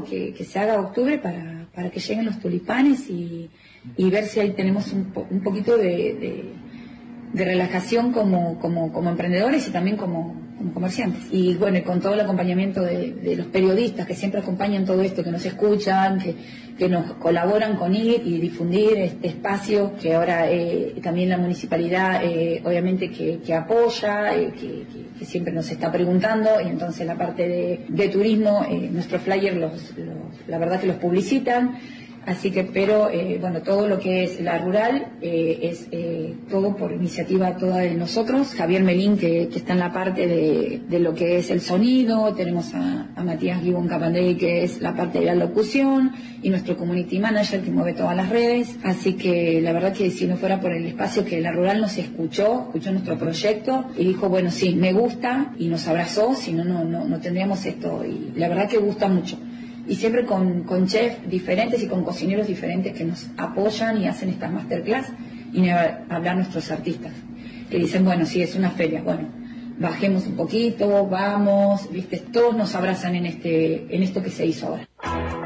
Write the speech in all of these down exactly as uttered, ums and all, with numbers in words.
que, que se haga octubre para, para que lleguen los tulipanes y, y ver si ahí tenemos un, po, un poquito de, de, de relajación como, como, como emprendedores y también como, como comerciantes. Y bueno, con todo el acompañamiento de, de los periodistas que siempre acompañan todo esto, que nos escuchan, que, que nos colaboran con ir y difundir este espacio, que ahora eh, también la municipalidad eh, obviamente que, que apoya, eh, que, que, que siempre nos está preguntando, y entonces la parte de, de turismo, eh, nuestros flyers los, los, la verdad que los publicitan. Así que, pero, eh, bueno, todo lo que es la rural eh, es eh, todo por iniciativa toda de nosotros. Javier Melín, que, que está en la parte de, de lo que es el sonido. Tenemos a, a Matías Gibón Capandey, que es la parte de la locución, y nuestro community manager, que mueve todas las redes. Así que, la verdad que si no fuera por el espacio que la rural nos escuchó, escuchó nuestro proyecto, y dijo, bueno, sí, me gusta, y nos abrazó, si no, no, no, no tendríamos esto. Y la verdad que gusta mucho. Y siempre con, con chefs diferentes y con cocineros diferentes que nos apoyan y hacen estas masterclass, y ni hablar nuestros artistas, que dicen, bueno, sí, es una feria, bueno, bajemos un poquito, vamos, viste, todos nos abrazan en este en esto que se hizo ahora.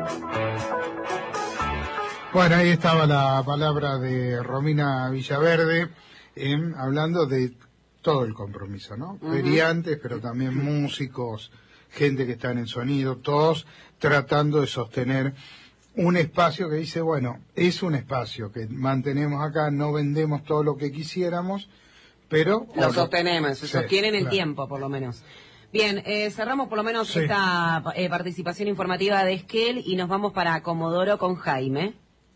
Bueno, ahí estaba la palabra de Romina Villaverde, eh, hablando de todo el compromiso, ¿no? Uh-huh. Feriantes, pero también músicos, gente que está en el sonido, todos tratando de sostener un espacio que dice, bueno, es un espacio que mantenemos acá, no vendemos todo lo que quisiéramos, pero... Lo sostenemos, se sí, sostiene en el claro. tiempo, por lo menos. Bien, eh, cerramos por lo menos sí. esta eh, participación informativa de Esquel y nos vamos para Comodoro con Jaime.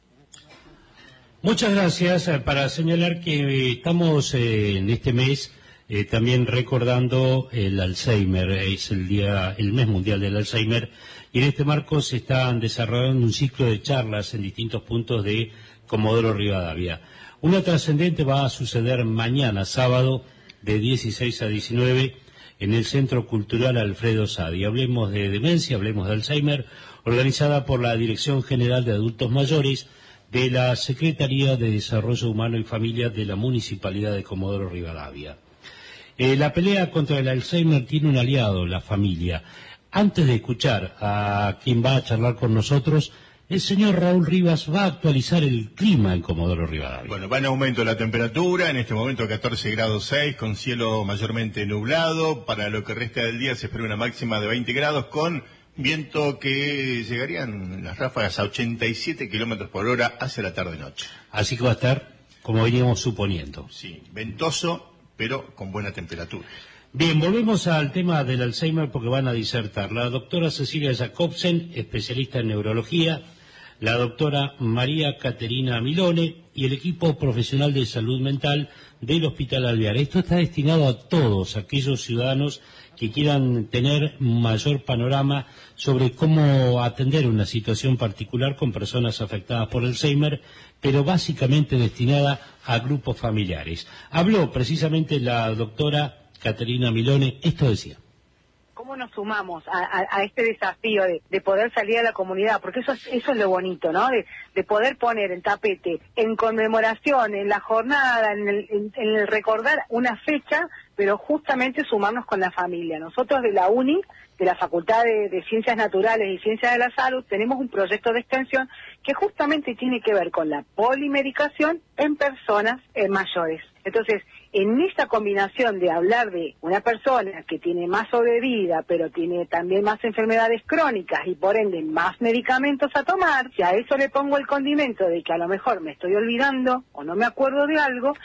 Muchas gracias. Para señalar que estamos eh, en este mes eh, también recordando el Alzheimer, es el día, el mes mundial del Alzheimer, y en este marco se están desarrollando un ciclo de charlas en distintos puntos de Comodoro Rivadavia. Una trascendente va a suceder mañana, sábado, de dieciséis a diecinueve, en el Centro Cultural Alfredo Sadi. Hablemos de demencia, hablemos de Alzheimer, organizada por la Dirección General de Adultos Mayores de la Secretaría de Desarrollo Humano y Familia de la Municipalidad de Comodoro Rivadavia. Eh, la pelea contra el Alzheimer tiene un aliado, la familia. Antes de escuchar a quien va a charlar con nosotros, el señor Raúl Rivas va a actualizar el clima en Comodoro Rivadavia. Bueno, va en aumento la temperatura, en este momento catorce grados seis, con cielo mayormente nublado. Para lo que resta del día se espera una máxima de veinte grados, con viento que llegarían las ráfagas a ochenta y siete kilómetros por hora hacia la tarde-noche. Así que va a estar como veníamos suponiendo. Sí, ventoso, pero con buena temperatura. Bien, volvemos al tema del Alzheimer porque van a disertar la doctora Cecilia Jacobsen, especialista en neurología, la doctora María Caterina Milone y el equipo profesional de salud mental del Hospital Alvear. Esto está destinado a todos aquellos ciudadanos que quieran tener mayor panorama sobre cómo atender una situación particular con personas afectadas por Alzheimer, pero básicamente destinada a grupos familiares. Habló precisamente la doctora Caterina Milone, esto decía. ¿Cómo nos sumamos a, a, a este desafío de, de poder salir a la comunidad? Porque eso es, eso es lo bonito, ¿no? De, de poder poner el tapete en conmemoración, en la jornada, en el, en, en el recordar una fecha, pero justamente sumarnos con la familia. Nosotros de la UNI, de la Facultad de, de Ciencias Naturales y Ciencias de la Salud, tenemos un proyecto de extensión que justamente tiene que ver con la polimedicación en personas eh, mayores. Entonces, en esta combinación de hablar de una persona que tiene más sobrevida, pero tiene también más enfermedades crónicas y por ende más medicamentos a tomar, si a eso le pongo el condimento de que a lo mejor me estoy olvidando o no me acuerdo de algo,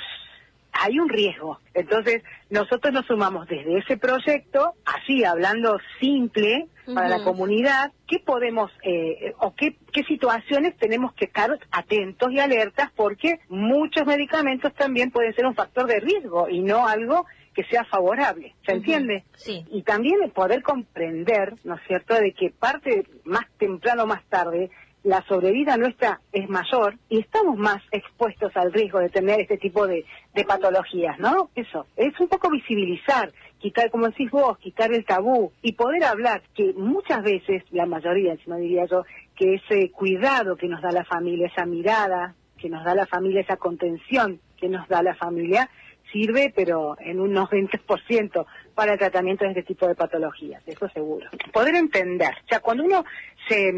hay un riesgo. Entonces, nosotros nos sumamos desde ese proyecto, así hablando simple, uh-huh, para la comunidad, qué podemos, eh, o qué, qué situaciones tenemos que estar atentos y alertas, porque muchos medicamentos también pueden ser un factor de riesgo y no algo que sea favorable, ¿se uh-huh, entiende? Sí. Y también el poder comprender, ¿no es cierto?, de que parte más temprano o más tarde, la sobrevida nuestra es mayor y estamos más expuestos al riesgo de tener este tipo de, de patologías, ¿no? Eso, es un poco visibilizar, quitar, como decís vos, quitar el tabú y poder hablar, que muchas veces, la mayoría, si no diría yo, que ese cuidado que nos da la familia, esa mirada que nos da la familia, esa contención que nos da la familia, sirve, pero en un noventa por ciento para el tratamiento de este tipo de patologías, eso seguro. Poder entender, o sea, cuando uno se